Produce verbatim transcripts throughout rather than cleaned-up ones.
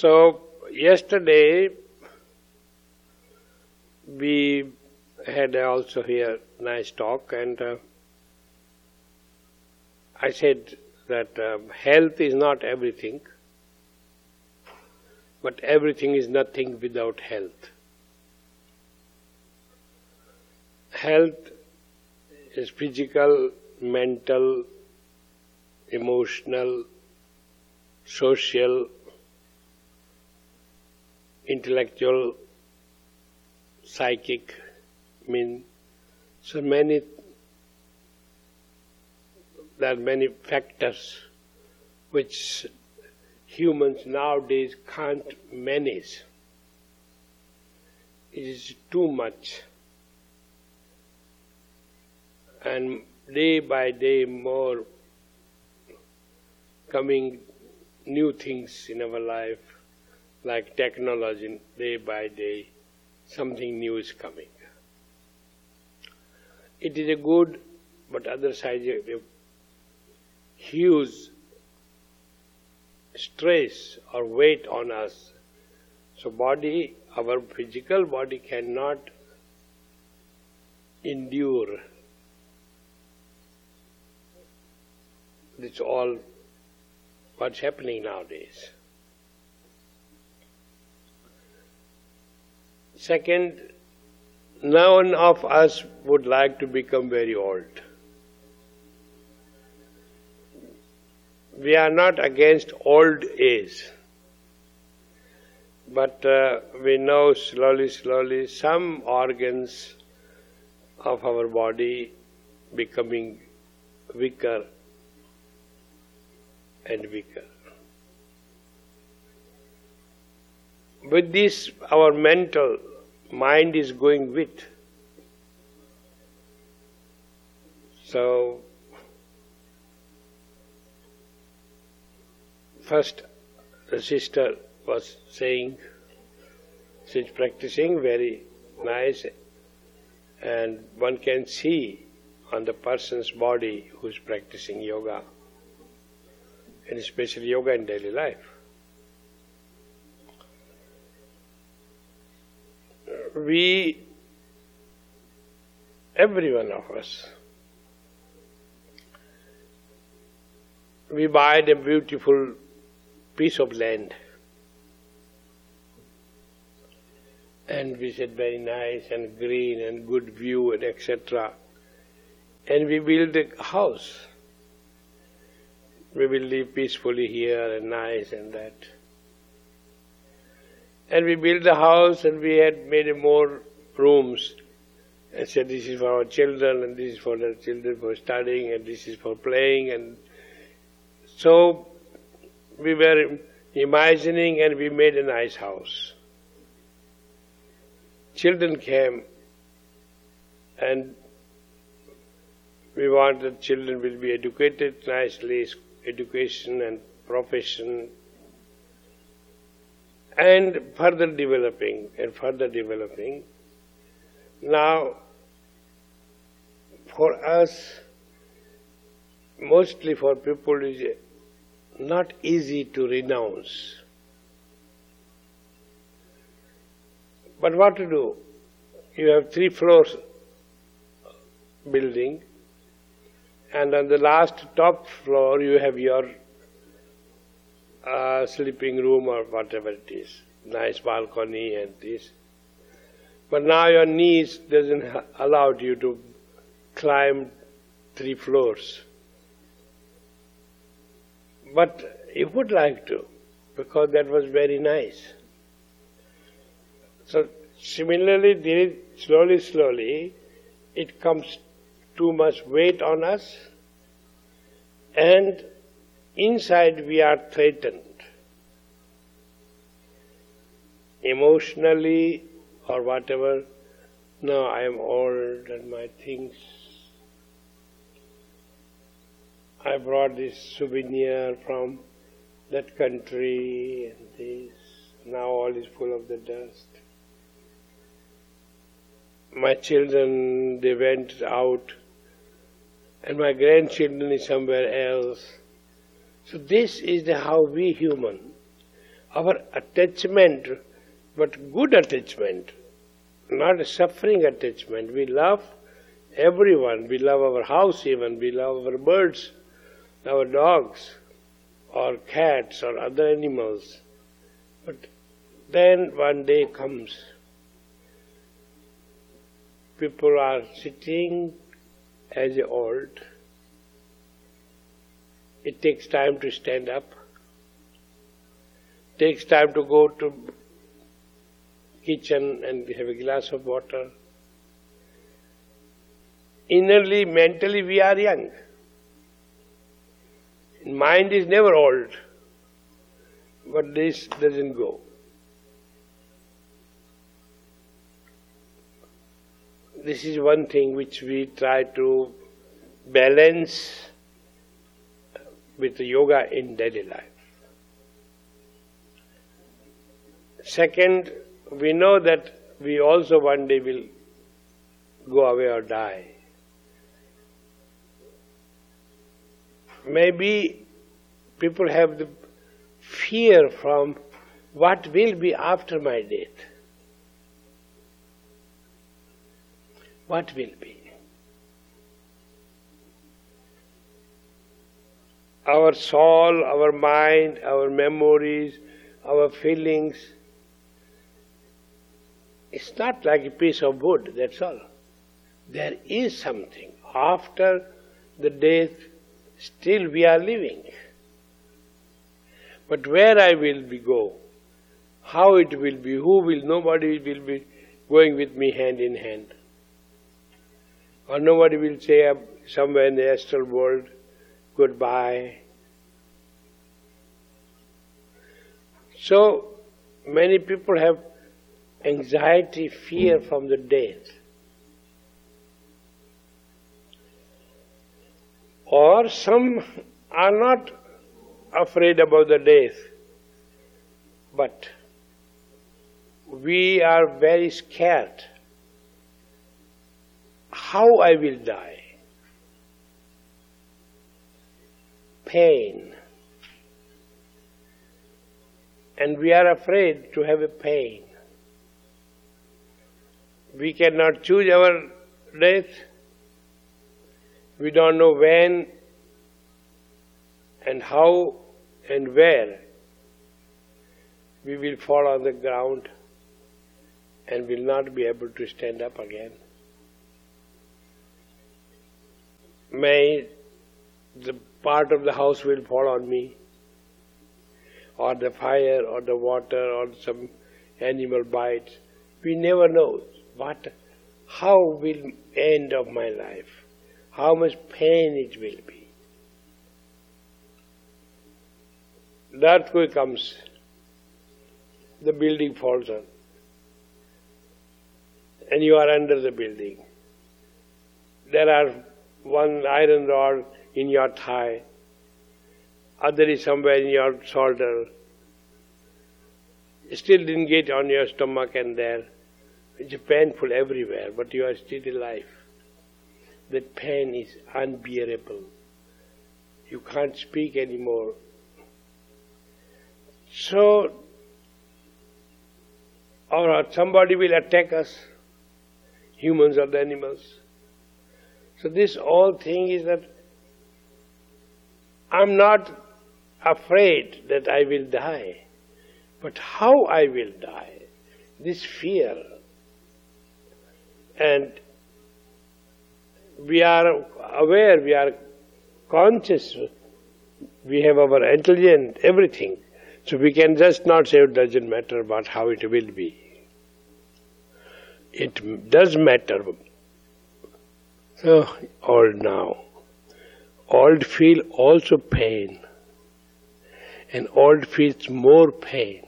So, yesterday we had also here nice talk, and uh, I said that um, health is not everything, but everything is nothing without health. Health is physical, mental, emotional, social, intellectual, psychic, I mean, so many, there are many factors which humans nowadays can't manage. It is too much. And day by day more coming new things in our life, like technology, day by day something new is coming. It is a good, but other side is a huge stress or weight on us. So body, our physical body cannot endure. It's all what's happening nowadays. Second, none of us would like to become very old. We are not against old age, but uh, we know slowly, slowly some organs of our body becoming weaker and weaker. With this, our mental mind is going with. So, first the sister was saying, she's practicing very nice, and one can see on the person's body who's practicing yoga, and especially yoga in daily life. We, every one of us, we buy a beautiful piece of land, and we said very nice and green and good view and et cetera. And we build a house. We will live peacefully here and nice and that. And we built the house, and we had made more rooms and said this is for our children, and this is for the children for studying, and this is for playing. And so we were imagining, and we made a nice house. Children came, and we wanted children will be educated nicely, education and profession, and further developing and further developing. Now, for us, mostly for people, it is not easy to renounce. But what to do? You have three floors building, and on the last top floor you have your uh, sleeping room or whatever it is, nice balcony and this. But now your knees doesn't allow you to climb three floors. But you would like to, because that was very nice. So similarly, there is slowly, slowly, it comes too much weight on us, and inside we are threatened, emotionally or whatever. No, I am old and my things. I brought this souvenir from that country and this. Now all is full of the dust. My children, they went out, and my grandchildren is somewhere else. So this is the how we human our attachment, but good attachment, not a suffering attachment. We love everyone. We love our house even. We love our birds, our dogs, or cats, or other animals. But then one day comes, people are sitting as old. It takes time to stand up. It takes time to go to kitchen and have a glass of water. Innerly, mentally, we are young. Mind is never old. But this doesn't go. This is one thing which we try to balance with yoga in daily life. Second, we know that we also one day will go away or die. Maybe people have the fear from what will be after my death. What will be? Our soul, our mind, our memories, our feelings, it's not like a piece of wood, that's all. There is something. After the death, still we are living. But where I will be go, how it will be, who will, nobody will be going with me hand in hand. Or nobody will say uh, somewhere in the astral world, goodbye. So many people have anxiety, fear from the death. Or some are not afraid about the death, but we are very scared. How I will die? Pain. And we are afraid to have a pain. We cannot choose our death. We don't know when and how and where we will fall on the ground and will not be able to stand up again. May the part of the house will fall on me, or the fire, or the water, or some animal bites. We never know what, how will end of my life, how much pain it will be. The earthquake comes, the building falls on, and you are under the building. There are one iron rod in your thigh, other is somewhere in your shoulder. Still didn't get on your stomach and there. It's painful everywhere, but you are still alive. That pain is unbearable. You can't speak anymore. So, or somebody will attack us, humans or the animals. So this whole thing is that I'm not afraid that I will die, but how I will die, this fear. And we are aware, we are conscious, we have our intelligence, everything. So we can just not say it doesn't matter about how it will be. It does matter. So, old now. Old feel also pain. And old feels more pain.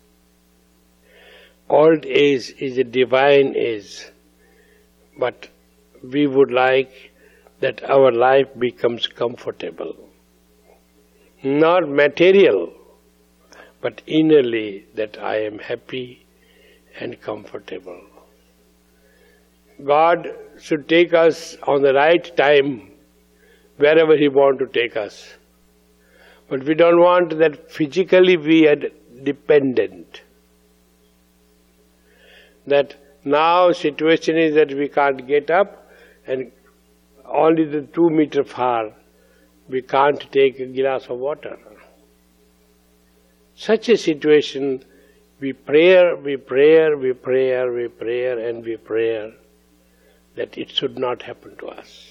Old age is a divine age. But we would like that our life becomes comfortable. Not material, but innerly that I am happy and comfortable. God should take us on the right time wherever He wants to take us. But we don't want that physically we are dependent. That now situation is that we can't get up and only the two meter far we can't take a glass of water. Such a situation, we pray, we pray, we pray, we pray and we pray that it should not happen to us.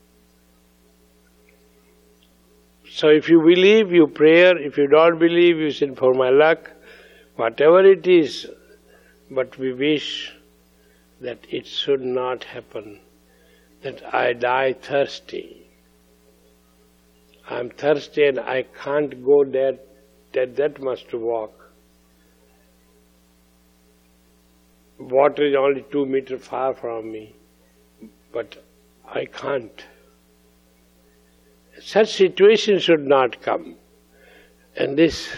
So if you believe, you pray. If you don't believe, you say, for my luck, whatever it is, but we wish that it should not happen, that I die thirsty. I'm thirsty and I can't go there, that, that much to walk. Water is only two meters far from me, but I can't. Such situation should not come. And this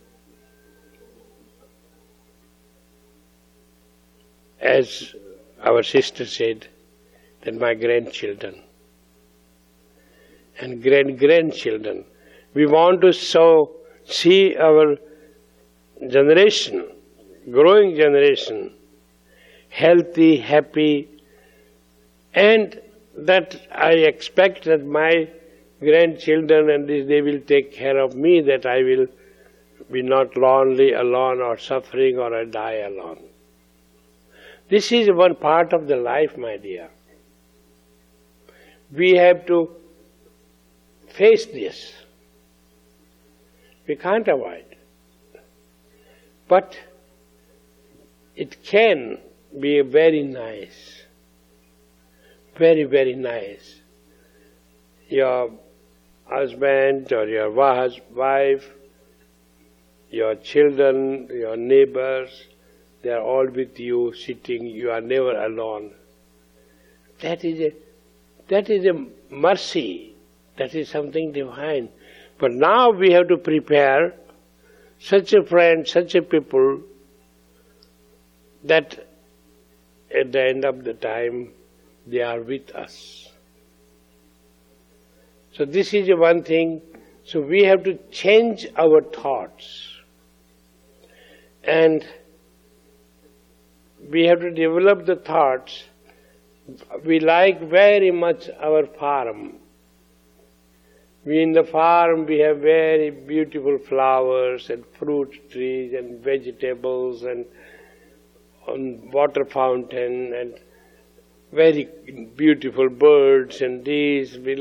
as our sister said, that my grandchildren and great-grandchildren, we want to so see our generation, growing generation, healthy, happy, and that I expect that my grandchildren and this, they will take care of me, that I will be not lonely, alone, or suffering, or I die alone. This is one part of the life, my dear. We have to face this. We can't avoid. But it can be very nice, very, very nice. Your husband or your wife, your children, your neighbors, they are all with you, sitting, you are never alone. That is a, that is a mercy, that is something divine. But now we have to prepare such a friend, such a people, that at the end of the time, they are with us. So this is one thing. So we have to change our thoughts. And we have to develop the thoughts. We like very much our farm. We in the farm, we have very beautiful flowers and fruit trees and vegetables and on water fountain and very beautiful birds and these. We